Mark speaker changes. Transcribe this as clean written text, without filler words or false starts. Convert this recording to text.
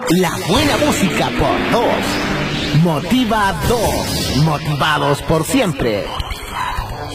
Speaker 1: La buena música por dos. Motiva 2. Motivados por siempre.